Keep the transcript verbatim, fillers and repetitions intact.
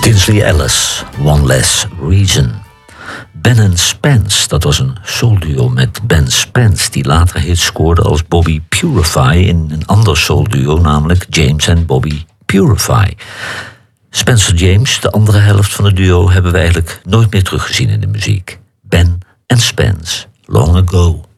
Tinsley Ellis, One Less Reason. Ben en Spence, dat was een soulduo met Ben Spence, die later hits scoorde als Bobby Purify in een ander soulduo, namelijk James en Bobby Purify. Spencer James, de andere helft van het duo, hebben we eigenlijk nooit meer teruggezien in de muziek. Ben en Spence, Long Ago.